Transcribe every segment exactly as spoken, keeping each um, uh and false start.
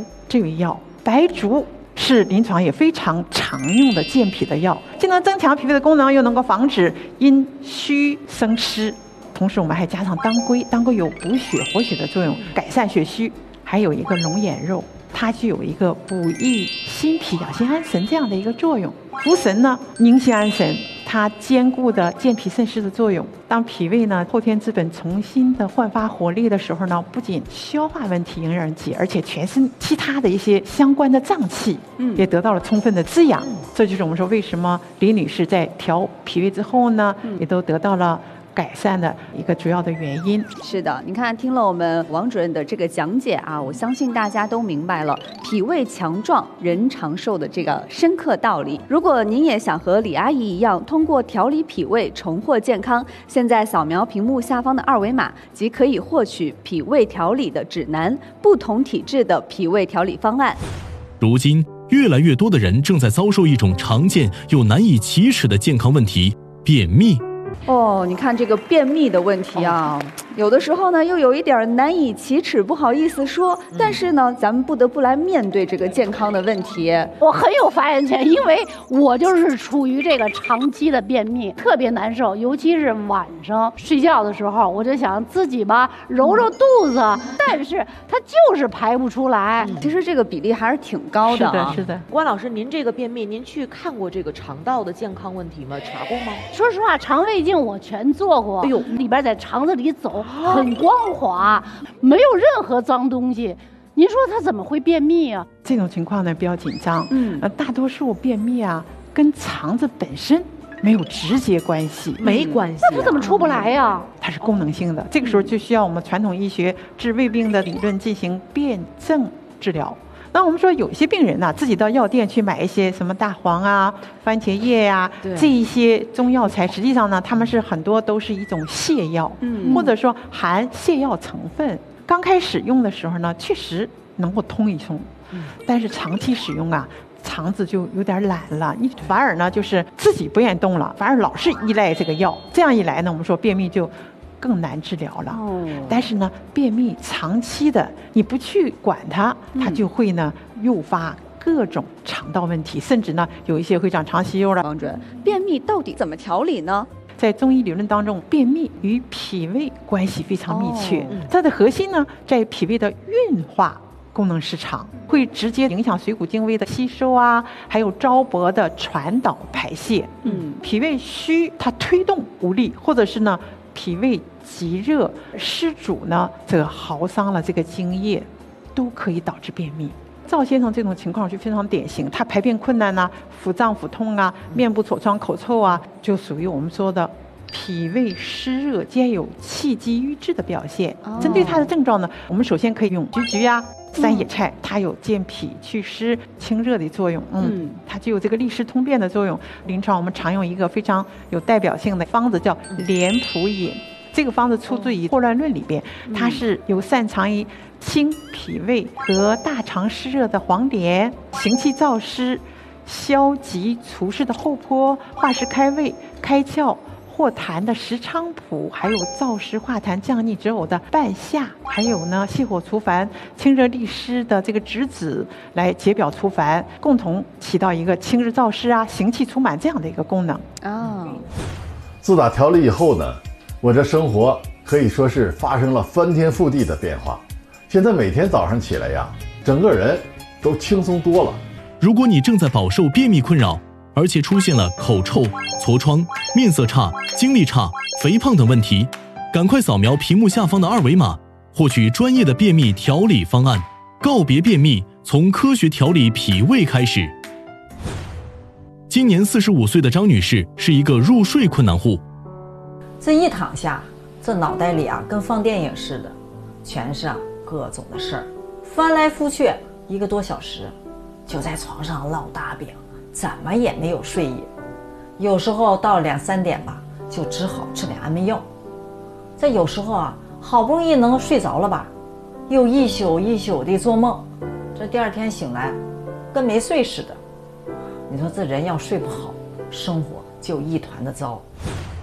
这味药。白术是临床也非常常用的健脾的药，既能增强脾胃的功能，又能够防止因虚生湿。同时我们还加上当归，当归有补血活血的作用，改善血虚。还有一个龙眼肉，它具有一个补益心脾、养心安神这样的一个作用。茯神呢，宁心安神，它兼顾的健脾渗湿的作用。当脾胃呢后天之本重新的焕发活力的时候呢，不仅消化问题迎刃而解，而且全身其他的一些相关的脏器也得到了充分的滋养。嗯、这就是我们说为什么李女士在调脾胃之后呢，嗯、也都得到了改善的一个主要的原因。 是的，你看听了我们王主任的这个讲解啊，我相信大家都明白了脾胃强壮人长寿的这个深刻道理。如果您也想和李阿姨一样通过调理脾胃重获健康，现在扫描屏幕下方的二维码即可以获取脾胃调理的指南，不同体质的脾胃调理方案。 如今越来越多的人正在遭受一种常见又难以启齿的健康问题——便秘。 哦，你看这个便秘的问题啊，有的时候呢又有一点难以启齿，不好意思说，但是呢咱们不得不来面对这个健康的问题。 我很有发言权，因为我就是处于这个长期的便秘，特别难受，尤其是晚上睡觉的时候，我就想自己吧揉揉肚子，嗯、但是它就是排不出来。 嗯、其实这个比例还是挺高的、啊。 是的，是的。 关老师，您这个便秘，您去看过这个肠道的健康问题吗？查过吗？ 说实话，肠胃镜我全做过。哎呦，里边在肠子里走，很光滑，没有任何脏东西。您说他怎么会便秘啊？ 这种情况呢比较紧张。 嗯， 呃，大多数便秘啊跟肠子本身没有直接关系， 没关系、啊。 那他怎么出不来呀、啊？ 它是功能性的，这个时候就需要我们传统医学治胃病的理论进行辩证治疗。那我们说有些病人呢、啊，自己到药店去买一些什么大黄啊、番茄叶呀、啊，这一些中药材，实际上呢，他们是很多都是一种泻药，嗯，或者说含泻药成分。刚开始用的时候呢，确实能够通一通，嗯，但是长期使用啊，肠子就有点懒了，你反而呢就是自己不愿意动了，反而老是依赖这个药，这样一来呢，我们说便秘就更难治疗了。哦，但是呢，便秘长期的你不去管它，它就会呢诱发各种肠道问题，甚至呢有一些会长肠息肉了。 王主任，便秘到底怎么调理呢？ 在中医理论当中，便秘与脾胃关系非常密切，哦、它的核心呢在脾胃的运化功能失常，会直接影响水谷精微的吸收啊，还有糟粕的传导排泄。嗯，脾胃虚，它推动无力，或者是呢脾胃积热湿阻呢，则耗伤了这个津液，都可以导致便秘。赵先生这种情况就非常典型，他排便困难呐、啊，腹胀腹痛啊，面部痤疮、口臭啊，就属于我们说的脾胃湿热兼有气机郁滞的表现。哦、针对他的症状呢，我们首先可以用菊菊啊、三野菜，它有健脾祛湿、清热的作用。嗯，嗯它具有这个利湿通便的作用。临床我们常用一个非常有代表性的方子叫莲蒲饮。这个方子出自于《霍乱论》里边，它是有擅长于清脾胃和大肠湿热的黄连，行气燥湿、消积除湿的厚朴，化湿开胃、开窍化痰的石菖蒲，还有燥湿化痰降逆止呕的半夏，还有呢泻火除烦、清热利湿的这个栀子，来解表除烦，共同起到一个清热燥湿啊、行气除螨这样的一个功能。 哦， 自打调理以后呢，我这生活可以说是发生了翻天覆地的变化。现在每天早上起来呀，整个人都轻松多了。 如果你正在饱受便秘困扰，而且出现了口臭、痤疮、面色差、精力差、肥胖等问题，赶快扫描屏幕下方的二维码，获取专业的便秘调理方案。告别便秘，从科学调理脾胃开始。今年四十五岁的张女士是一个入睡困难户。 这一躺下，这脑袋里啊跟放电影似的，全是啊各种的事儿，翻来覆去一个多小时，就在床上烙大饼，怎么也没有睡意。有时候到两三点吧，就只好吃点安眠药。这有时候啊，好不容易能睡着了吧，又一宿一宿的做梦，这第二天醒来，跟没睡似的。你说这人要睡不好，生活就一团的糟。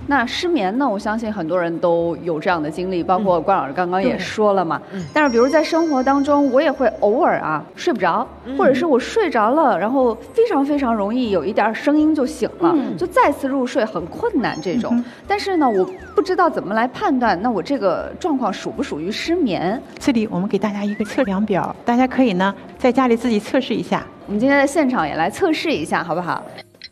那失眠呢？我相信很多人都有这样的经历，包括关老师刚刚也说了嘛。嗯、但是，比如在生活当中，我也会偶尔啊睡不着，嗯、或者是我睡着了，然后非常非常容易有一点声音就醒了，嗯、就再次入睡很困难这种。嗯、但是呢，我不知道怎么来判断，那我这个状况属不属于失眠？ 这里我们给大家一个测量表，大家可以呢在家里自己测试一下。 我们今天在现场也来测试一下，好不好？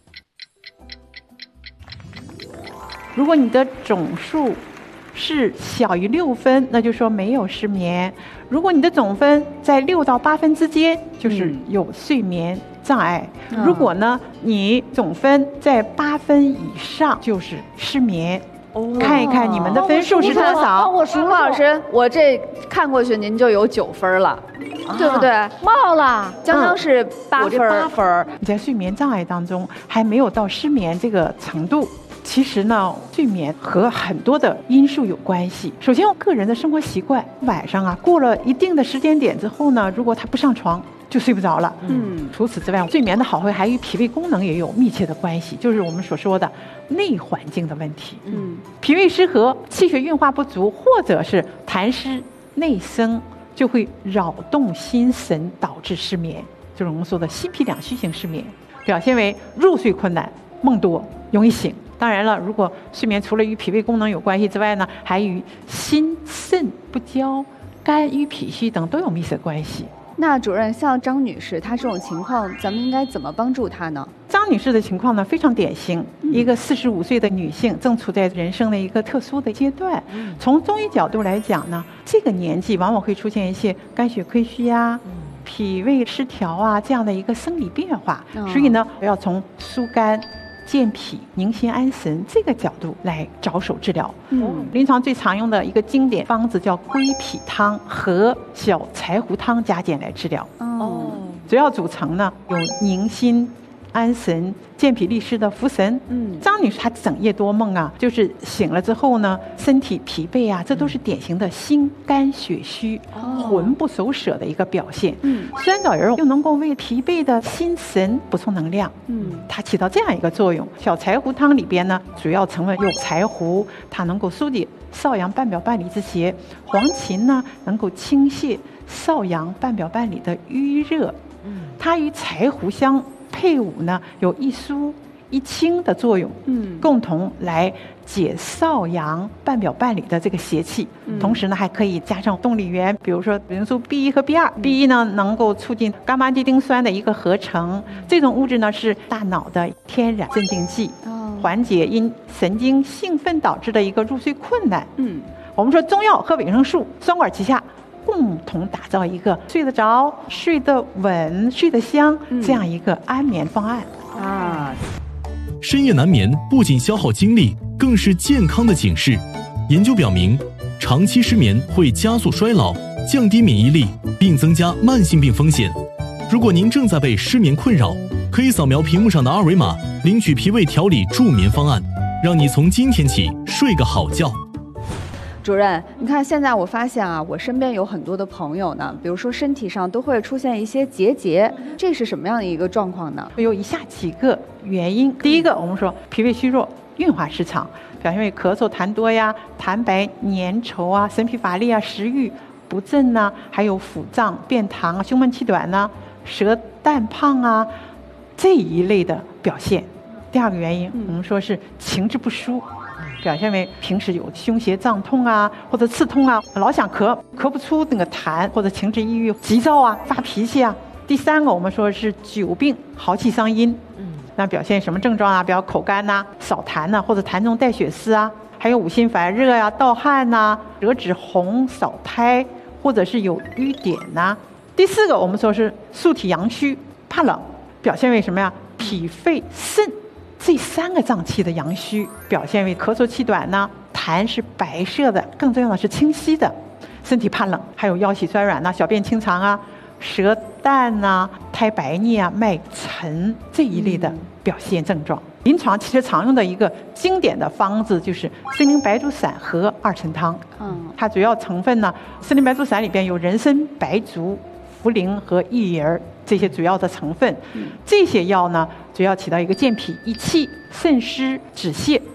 如果你的总数是小于六分，那就说没有失眠；如果你的总分在六到八分之间，就是有睡眠障碍；嗯、如果呢你总分在八分以上，就是失眠。哦、看一看你们的分数是多少？ 我数老师，我这看过去您就有九分了，啊、对不对？ 冒了， 江江是八分， 八分。你在睡眠障碍当中还没有到失眠这个程度。其实呢，睡眠和很多的因素有关系。首先，我个人的生活习惯，晚上啊过了一定的时间点之后呢，如果他不上床，就睡不着了。嗯，除此之外，睡眠的好坏还与脾胃功能也有密切的关系，就是我们所说的内环境的问题。嗯，脾胃失和、气血运化不足，或者是痰湿内生，就会扰动心神，导致失眠，就是我们说的心脾两虚型失眠，表现为入睡困难、梦多、容易醒。当然了，如果睡眠除了与脾胃功能有关系之外呢，还与心肾不交、肝郁脾虚等都有密切关系。 那主任，像张女士她这种情况，咱们应该怎么帮助她呢？ 张女士的情况呢非常典型，嗯、一个四十五岁的女性，正处在人生的一个特殊的阶段。嗯、从中医角度来讲呢，这个年纪往往会出现一些肝血亏虚呀、嗯、脾胃失调啊这样的一个生理变化，哦、所以呢，要从疏肝、健脾、宁心安神这个角度来着手治疗。嗯，临床最常用的一个经典方子叫归脾汤和小柴胡汤加减来治疗。哦，主要组成呢有宁心安神、健脾利湿的茯神。嗯，张女士她整夜多梦啊，就是醒了之后呢，身体疲惫啊，这都是典型的心肝血虚、哦、魂不守舍的一个表现。嗯，酸枣仁又能够为疲惫的心神补充能量。嗯，它起到这样一个作用。小柴胡汤里边呢，主要成分有柴胡，它能够疏解少阳半表半里之邪；黄芩呢，能够清泻少阳半表半里的瘀热。嗯，它与柴胡香配伍呢，有一疏一清的作用，嗯，共同来解少阳半表半里的这个邪气。嗯、同时呢，还可以加上动力源，比如说维生素 B 一 和 B 二。B 一 呢，能够促进伽马地丁酸的一个合成，这种物质呢是大脑的天然镇静剂，哦、缓解因神经兴奋导致的一个入睡困难。嗯，我们说中药和维生素双管齐下，共同打造一个睡得着、睡得稳、睡得香、嗯、这样一个安眠方案啊。 深夜难眠不仅消耗精力，更是健康的警示。研究表明，长期失眠会加速衰老、降低免疫力，并增加慢性病风险。如果您正在被失眠困扰，可以扫描屏幕上的二维码，领取脾胃调理助眠方案，让你从今天起睡个好觉。 主任，你看现在我发现啊，我身边有很多的朋友呢，比如说身体上都会出现一些结节，这是什么样的一个状况呢？ 有以下几个原因。第一个，我们说脾胃虚弱、运化失常，表现为咳嗽痰多呀、痰白粘稠啊、神疲乏力啊、食欲不振呐、啊，还有腹胀、便溏啊、胸闷气短呐、啊、舌淡胖啊这一类的表现。第二个原因，我们说是情志不舒。表现为平时有胸胁胀痛啊，或者刺痛啊，老想咳，咳不出那个痰，或者情志抑郁、急躁啊、发脾气啊。第三个，我们说是久病耗气伤阴，嗯，那表现什么症状啊？比如口干呐、啊、少痰呐、啊，或者痰中带血丝啊，还有五心烦热呀、啊、盗汗呐、啊、舌质红、少苔，或者是有瘀点呐、啊。第四个，我们说是素体阳虚、怕冷，表现为什么呀？脾肺肾。这三个脏器的阳虚表现为咳嗽气短呢，痰是白色的，更重要的是清晰的，身体怕冷，还有腰膝酸软呐、小便清长啊、舌淡呐、苔白腻啊、脉沉这一类的表现症状。嗯、临床其实常用的一个经典的方子就是参苓白术散和二陈汤。嗯，它主要成分呢，参苓白术散里边有人参、白术、茯苓和薏仁这些主要的成分。嗯、这些药呢，主要起到一个健脾益气、渗湿止泻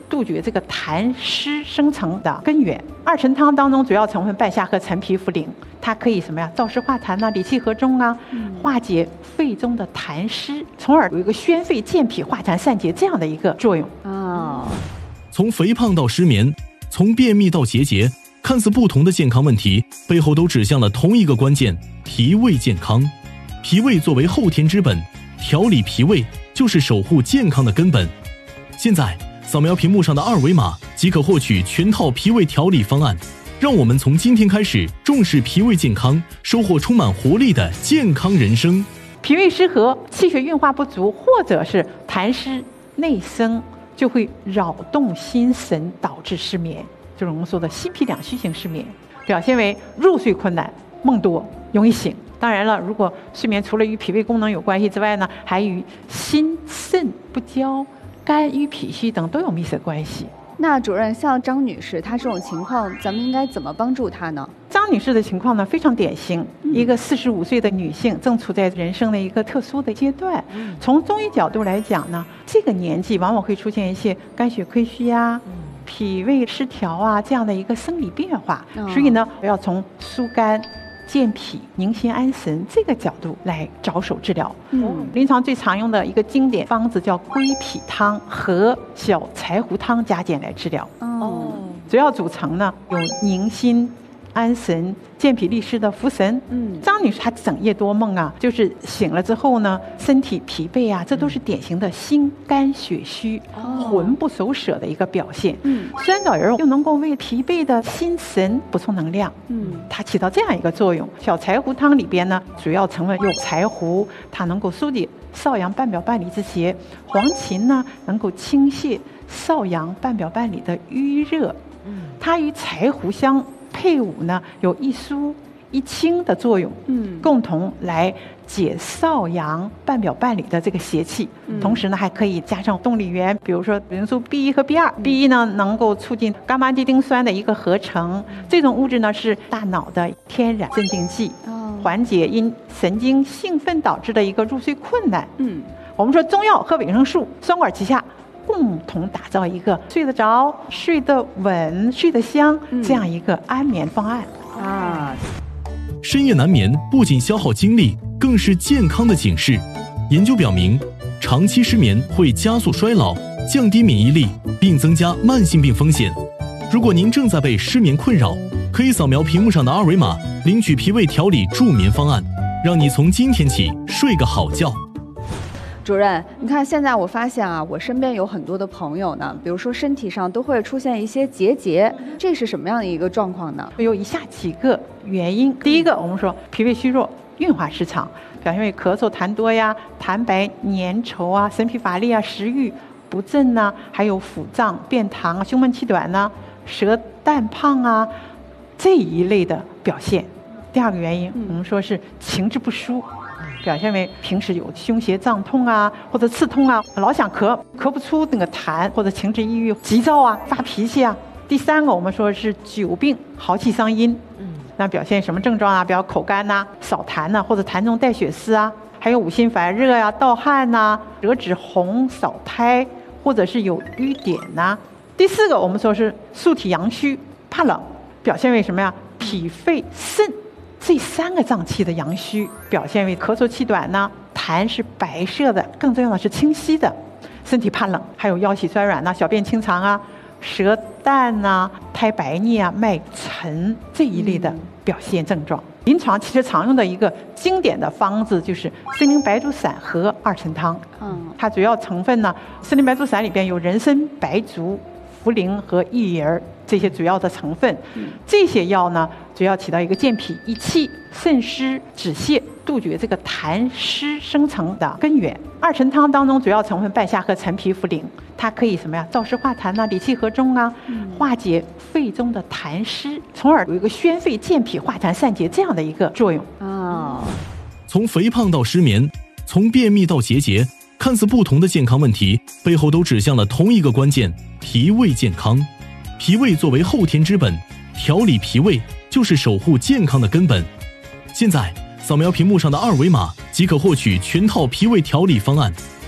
杜绝这个痰湿生成的根源。二陈汤当中主要成分半夏和陈皮、茯苓，它可以什么呀？燥湿化痰啊，理气和中啊，化解肺中的痰湿，从而有一个宣肺健脾、化痰散结这样的一个作用。 哦， 从肥胖到失眠，从便秘到结节，看似不同的健康问题，背后都指向了同一个关键：脾胃健康。脾胃作为后天之本，调理脾胃就是守护健康的根本。现在扫描屏幕上的二维码即可获取全套脾胃调理方案，让我们从今天开始重视脾胃健康，收获充满活力的健康人生。 脾胃失和、气血运化不足，或者是痰湿内生，就会扰动心神，导致失眠，就是我们说的心脾两虚型失眠，表现为入睡困难、梦多、容易醒。当然了，如果睡眠除了与脾胃功能有关系之外呢，还与心肾不交、肝郁脾虚等都有密切关系。 那主任，像张女士她这种情况，咱们应该怎么帮助她呢？ 张女士的情况呢非常典型，嗯、一个四十五岁的女性，正处在人生的一个特殊的阶段。嗯、从中医角度来讲呢，这个年纪往往会出现一些肝血亏虚啊、嗯、脾胃失调啊这样的一个生理变化，哦、所以呢，要从疏肝、健脾、宁心安神这个角度来着手治疗。嗯，临床最常用的一个经典方子叫归脾汤和小柴胡汤加减来治疗。哦，主要组成呢有宁心安神、健脾利湿的茯神。嗯，张女士她整夜多梦啊，就是醒了之后呢，身体疲惫啊，这都是典型的心肝血虚、哦、魂不守舍的一个表现。嗯，酸枣仁又能够为疲惫的心神补充能量。嗯，它起到这样一个作用。小柴胡汤里边呢，主要成分有柴胡，它能够疏解少阳半表半里之邪；黄芩呢，能够清泻少阳半表半里的瘀热。嗯，它与柴胡香配伍呢，有一疏一清的作用，嗯，共同来解少阳半表半里的这个邪气。嗯、同时呢，还可以加上动力源，比如说维生素 B 一 和 B 二。嗯、B 一 呢，能够促进伽马地丁酸的一个合成，这种物质呢是大脑的天然镇静剂，哦、缓解因神经兴奋导致的一个入睡困难。嗯，我们说中药和维生素双管齐下，共同打造一个睡得着、睡得稳、睡得香、嗯、这样一个安眠方案啊。 深夜难眠不仅消耗精力，更是健康的警示。研究表明，长期失眠会加速衰老、降低免疫力，并增加慢性病风险。如果您正在被失眠困扰，可以扫描屏幕上的二维码，领取脾胃调理助眠方案，让你从今天起睡个好觉。 主任，你看现在我发现啊，我身边有很多的朋友呢，比如说身体上都会出现一些结节，这是什么样的一个状况呢？ 有以下几个原因。第一个，我们说脾胃虚弱、运化失常，表现为咳嗽、痰多呀、痰白粘稠啊、神疲乏力啊、食欲不振呐、啊，还有腹胀、便溏、胸闷气短呐、啊、舌淡胖啊这一类的表现。第二个原因，我们说是情志不舒。表现为平时有胸胁胀痛啊，或者刺痛啊，老想咳，咳不出那个痰，或者情志抑郁、急躁啊、发脾气啊。第三个，我们说是久病耗气伤阴，嗯，那表现什么症状啊？比如口干呐、啊、少痰呐、啊，或者痰中带血丝啊，还有五心烦热呀、啊、盗汗呐、啊、舌质红、少苔，或者是有瘀点呐、啊。第四个，我们说是素体阳虚、怕冷，表现为什么呀？脾肺肾。这三个脏器的阳虚表现为咳嗽气短呢，痰是白色的，更重要的是清晰的，身体怕冷，还有腰膝酸软呐、小便清长啊、舌淡呐、苔白腻啊、脉沉这一类的表现症状。嗯、临床其实常用的一个经典的方子就是参苓白术散和二陈汤。嗯，它主要成分呢，参苓白术散里边有人参、白术、茯苓和薏仁这些主要的成分。嗯、这些药呢，主要起到一个健脾益气、渗湿止泻、杜绝这个痰湿生成的根源。二陈汤当中主要成分半夏和陈皮、茯苓，它可以什么呀？燥湿化痰啊，理气和中啊，嗯、化解肺中的痰湿，从而有一个宣肺健脾、化痰散结这样的一个作用。哦， 从肥胖到失眠，从便秘到结节，看似不同的健康问题，背后都指向了同一个关键：脾胃健康。脾胃作为后天之本，调理脾胃就是守护健康的根本。现在扫描屏幕上的二维码即可获取全套脾胃调理方案，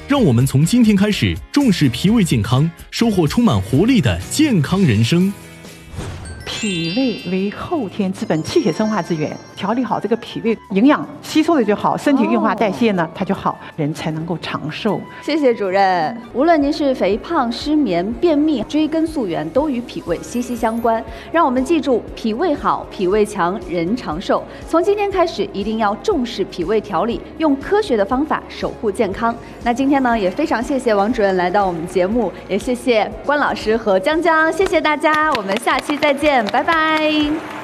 让我们从今天开始重视脾胃健康，收获充满活力的健康人生。 脾胃为后天资本，气血生化之源。调理好这个脾胃，营养吸收的就好，身体运化代谢呢，它就好，人才能够长寿。 谢谢主任。无论您是肥胖、失眠、便秘、追根溯源，都与脾胃息息相关。让我们记住，脾胃好，脾胃强，人长寿。从今天开始，一定要重视脾胃调理，用科学的方法守护健康。那今天呢，也非常谢谢王主任来到我们节目，也谢谢关老师和江江，谢谢大家，我们下期再见。拜拜。